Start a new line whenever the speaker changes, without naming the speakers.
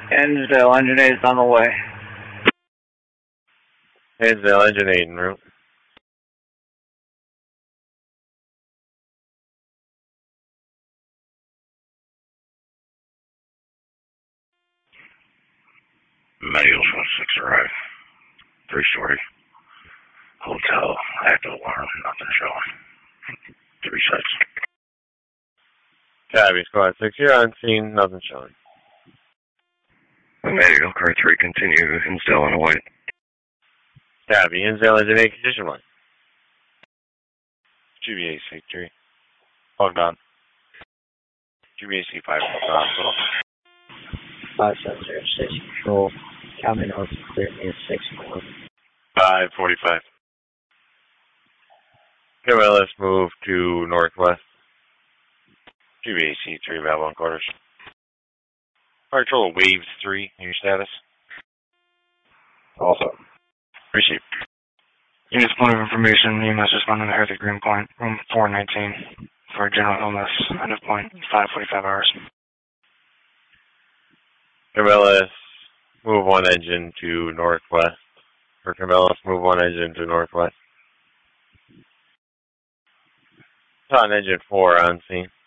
Hinsdale, engine 8 is on the way.
Hinsdale, engine 8 en route.
Males 16 arrive. 3-story. Hotel. Active alarm. Nothing showing. 3 sites.
Tabby, Squad 6, you're on scene. Nothing showing.
Male, car 3, continue. Hinsdale on a white.
Tabby, Hinsdale, engine 8, condition 1. GBAC 3. Logged on. GBAC 5, hospital.
5706 control. County North clear near 6 4.
545. Okay, let's move to northwest. GBAC 3, valve on quarters. Fire control waves 3, your status?
Also.
Receive.
Units point of information, EMS responding to Hertha Greenpoint, room 419, for general illness, end of point, 5:45 hours.
Cabela's, move 1 engine to northwest. For Cabela's, move 1 engine to northwest. On engine 4 on scene.